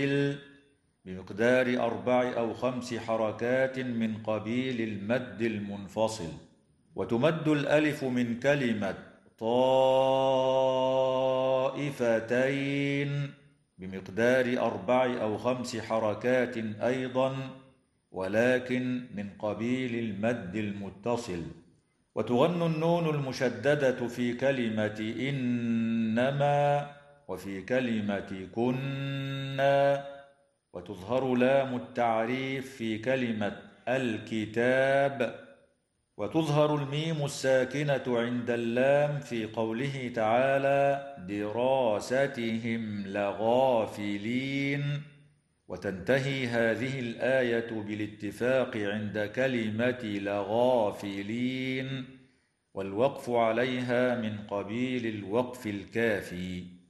بمقدار 4 أو 5 حركات من قبيل المد المنفصل. وتمد الألف من كلمة طائفتين بمقدار 4 أو 5 حركات أيضا، ولكن من قبيل المد المتصل. وتغن النون المشددة في كلمة إنما وفي كلمة كنا. وتظهر لام التعريف في كلمة الكتاب. وتظهر الميم الساكنة عند اللام في قوله تعالى دراستهم لغافلين. وتنتهي هذه الآية بالاتفاق عند كلمة لغافلين، والوقف عليها من قبيل الوقف الكافي.